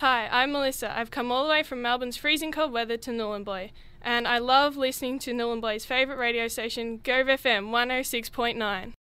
Hi, I'm Melissa. I've come all the way from Melbourne's freezing cold weather to Nhulunbuy, and I love listening to Nhulunbuy's favourite radio station, Gove FM 106.9.